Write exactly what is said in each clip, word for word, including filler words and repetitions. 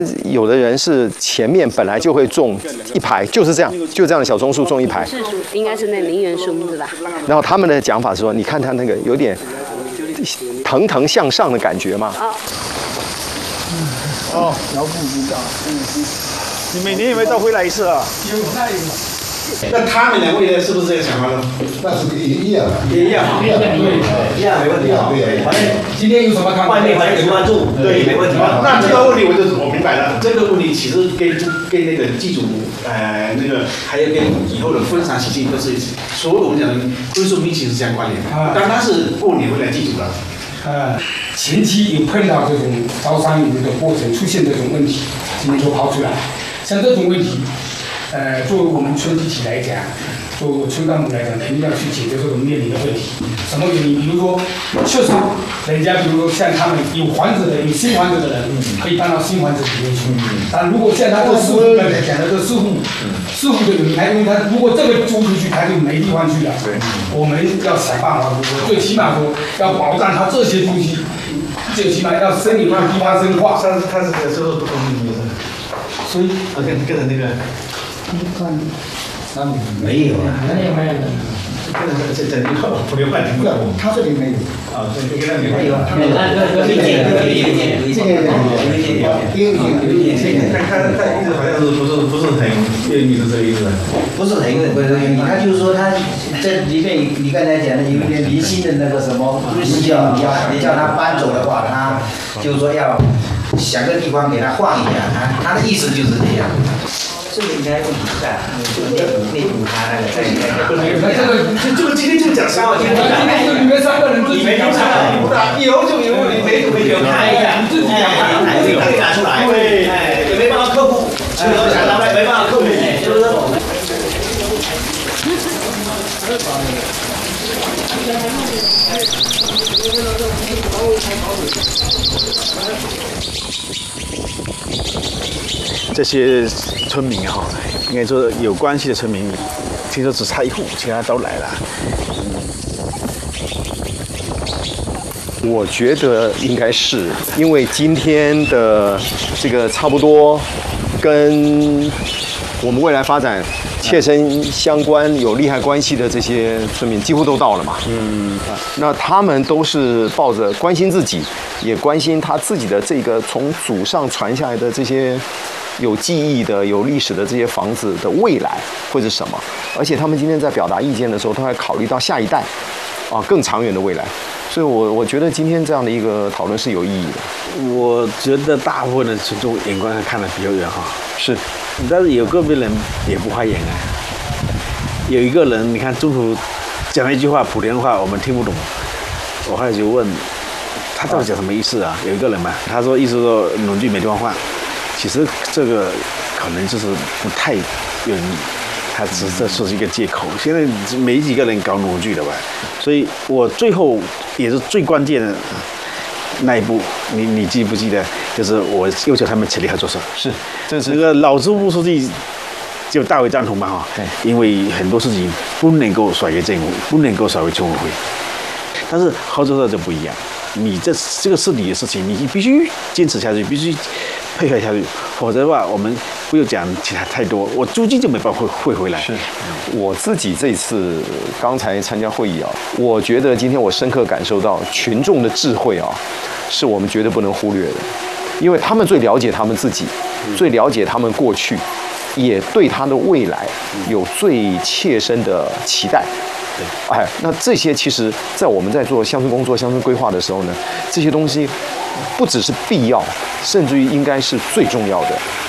有的人是前面本来就会种一排，就是这样，就这样的小棕树种一排。 是树，应该是那名媛树是吧？ 然后他们的讲法是说，你看它那个有点腾腾向上的感觉嘛。 哦， 哦，遥不知道。嗯，你每年有没有到回来一次啊？ 有，那有。那他们两位呢，是不是这个想法呢？ 那是也一样， 也一样， 一样， 一样没问题啊。 对， 反正今天有什么看法？ 外面还有关注，对，没问题。那这个问题我就我明白了，这个问题其实跟跟那个祭祖，呃，那个还有跟以后的婚丧喜庆都是所有我们讲的归宿命其实相关联的。当他是过年回来祭祖了。 呃，前期有碰到这种招商引流的过程，出现这种问题，今天就抛出来。像这种问题，呃，作为我们村集体来讲，作为村干部来讲，肯定要去解决这种面临的问题。什么原因？比如说，确实，人家比如说像他们有房子的、有新房子的人，可以搬到新房子里面去。但如果像他这个师傅刚才讲的这个师傅，师傅的有台东，他如果这个租出去，他就没地方去了。我们要想办法，我最起码说要保障他这些东西，最起码要生有地方生化。 他是他是这个收入不同意思。所以，我跟跟着那个， 没有啊，没有没有。 跟着这这这个普通话听不懂。 他这里没有。 啊，这跟他没没有。 有。 有一点，有一点，有一点，有一点，有一点，有一点。 他他他意思好像是不是不是很愿意是这个意思。 不是很不是愿意，他就是说他这里面你刚才讲的有一点离心的那个什么，你叫你要你叫他搬走的话，他就是说要想个地方给他换一下，他他的意思就是这样。这个应该问题不大，就内部内部他那个在应该不能。 这个这个今天就讲三号，今天就你们三个人自己讲看，不大，以后就有你没有没有看一下， 自己讲看，这个拿出来， 对， 哎，也没办法克服，没没办法克服，是不是？ 这些村民哈，应该说有关系的村民，听说只差一户，其他都来了。 我觉得应该是因为今天的这个差不多跟我们未来发展切身相关、有利害关系的这些村民几乎都到了嘛。嗯，那他们都是抱着关心自己，也关心他自己的这个从祖上传下来的这些有记忆的、有历史的这些房子的未来会是什么。而且他们今天在表达意见的时候，他还考虑到下一代啊更长远的未来。所以我我觉得今天这样的一个讨论是有意义的。 我觉得大部分的群众眼光看得比较远哈， 是， 但是有个别人也不花眼啊。有一个人，你看中途讲了一句话，莆田话我们听不懂，我后来就问他到底讲什么意思啊？有一个人嘛，他说意思说农具没地方换，其实这个可能就是不太愿意。他只是这是一个借口，现在没几个人搞农具的吧，所以我最后也是最关键的那一步，你你记不记得？就是我要求他们起来合作社， 是，这是那个老支部书记就大为赞同嘛哈，因为很多事情不能够甩给政府，不能够甩给村委会，但是合作社就不一样，你这这个是你的事情，你必须坚持下去，必须配合下去，否则的话，我们不要讲其他太多，我租金就没办法会会回来。 是，我自己这次刚才参加会议啊，我觉得今天我深刻感受到群众的智慧啊，是我们绝对不能忽略的，因为他们最了解他们自己，最了解他们过去，也对他的未来有最切身的期待。哎，那这些其实，在我们在做乡村工作、乡村规划的时候呢，这些东西不只是必要，甚至于应该是最重要的。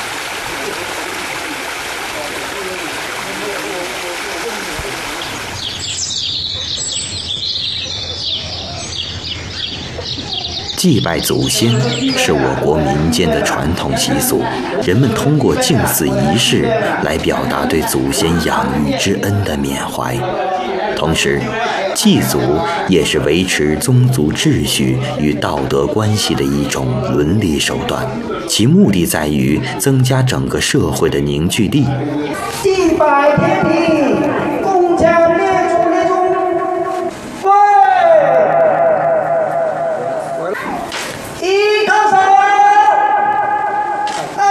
祭拜祖先是我国民间的传统习俗，人们通过敬祀仪式来表达对祖先养育之恩的缅怀。同时，祭祖也是维持宗族秩序与道德关系的一种伦理手段，其目的在于增加整个社会的凝聚力。 祭拜天地。